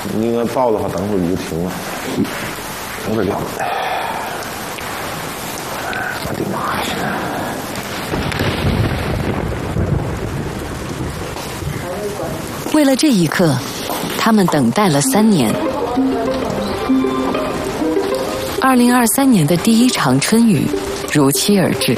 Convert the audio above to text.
你应该抱的话，等会儿雨就停了。有点凉。我的妈呀！ 为了这一刻，他们等待了3年。2023年的第一场春雨如期而至。